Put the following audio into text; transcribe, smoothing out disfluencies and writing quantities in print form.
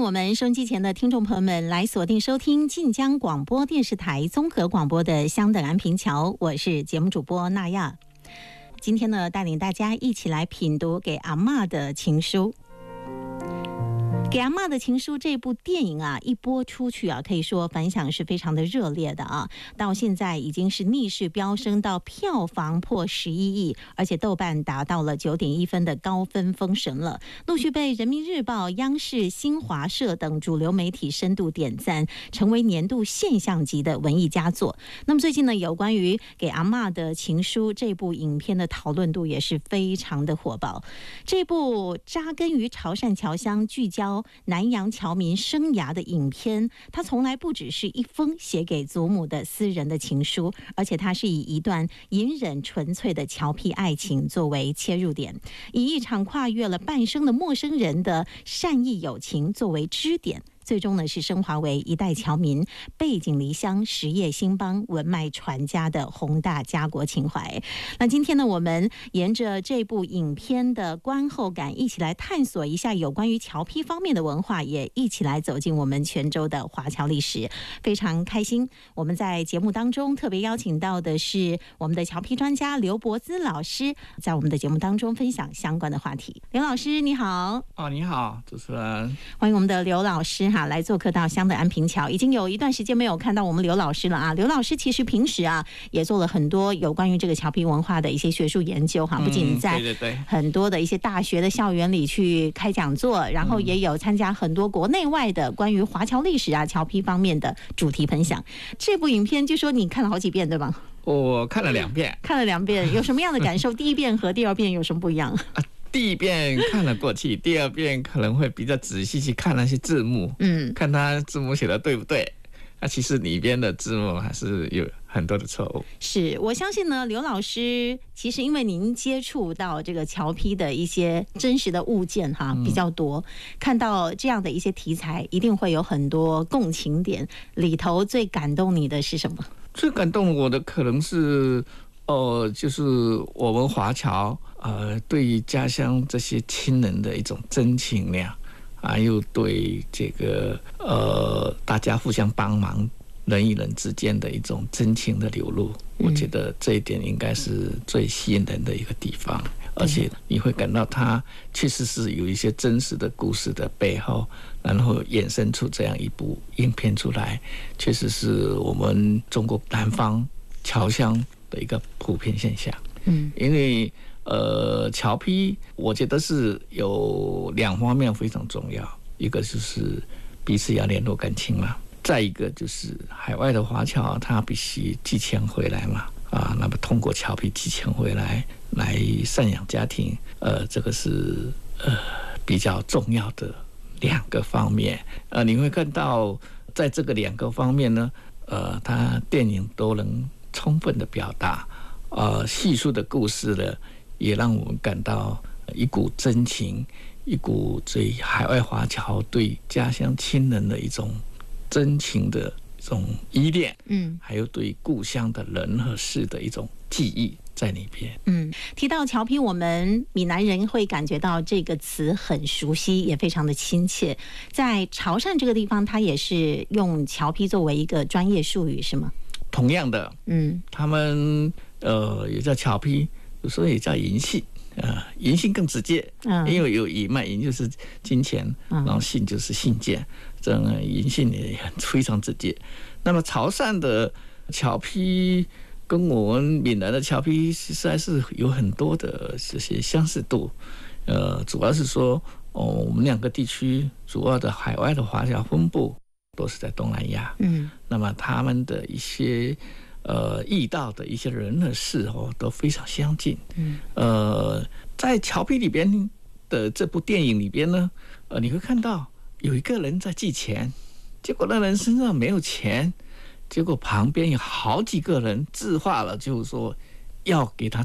我们收音机前的听众朋友们来锁定收听晋江广播电视台综合广播的香等安平桥，我是节目主播娜亚。今天呢，带领大家一起来品读给阿嬷的情书。给阿嬷的情书这部电影啊，一播出去啊，可以说反响是非常的热烈的啊。到现在已经是逆势飙升到票房破11亿，而且豆瓣达到了9.1分的高分封神了，陆续被人民日报、央视、新华社等主流媒体深度点赞，成为年度现象级的文艺佳作。那么最近呢，有关于给阿嬷的情书这部影片的讨论度也是非常的火爆。这部扎根于潮汕侨乡，聚焦南洋侨民生涯的影片，它从来不只是一封写给祖母的私人的情书，而且它是以一段隐忍纯粹的侨僻爱情作为切入点，以一场跨越了半生的陌生人的善意友情作为支点，最终呢是升华为一代侨民背井离乡、实业兴邦、文脉传家的宏大家国情怀。那今天呢，我们沿着这部影片的观后感，一起来探索一下有关于侨批方面的文化，也一起来走进我们泉州的华侨历史。非常开心，我们在节目当中特别邀请到的是我们的侨批专家刘柏滋老师，在我们的节目当中分享相关的话题。刘老师你好。 你好，主持人， 欢迎我们的刘老师来做客到香的安平桥。已经有一段时间没有看到我们刘老师了啊。刘老师其实平时也做了很多有关于这个侨批文化的一些学术研究不仅在很多的一些大学的校园里去开讲座，然后也有参加很多国内外的关于华侨历史侨批方面的主题分享。这部影片据说你看了好几遍对吧？ 我看了2遍。 看了2遍，有什么样的感受？第一遍和第二遍有什么不一样？ 第一遍看了过去，第二遍可能会比较仔细去看那些字幕，看他字幕写的对不对。其实里边的字幕还是有很多的错误。是，我相信呢，刘老师其实因为您接触到这个侨批的一些真实的物件比较多，看到这样的一些题材，一定会有很多共情点。里头最感动你的是什么？最感动我的可能是就是我们华侨对于家乡这些亲人的一种真情量，还有对这个大家互相帮忙，人与人之间的一种真情的流露，我觉得这一点应该是最吸引人的一个地方。而且你会感到它确实是有一些真实的故事的背后，然后衍生出这样一部影片出来，确实是我们中国南方侨乡的一个普遍现象。因为侨批我觉得是有2方面非常重要，一个就是彼此要联络感情嘛，再一个就是海外的华侨他必须寄钱回来嘛，那么通过侨批寄钱回来赡养家庭，这个是比较重要的2个方面。你会看到在这个2个方面呢，他电影都能充分的表达，叙述的故事呢，也让我们感到一股真情，一股对海外华侨对家乡亲人的一种真情的一种依恋，还有对故乡的人和事的一种记忆在里边。提到侨批，我们闽南人会感觉到这个词很熟悉，也非常的亲切。在潮汕这个地方，它也是用侨批作为一个专业术语，是吗？同样的，他们也叫侨批，有时候也叫银信，银信更直接，因为有银嘛，银就是金钱，然后信就是信件，这样银信也非常直接。那么潮汕的侨批跟我们闽南的侨批实在是有很多的这些相似度，主要是说我们2个地区主要的海外的华侨分布都是在东南亚，那么他们的一些遇到的一些人和事都非常相近。在侨批里边的这部电影里边呢，你会看到有一个人在寄钱，结果那人身上没有钱，结果旁边有好几个人自发了，就是说要给他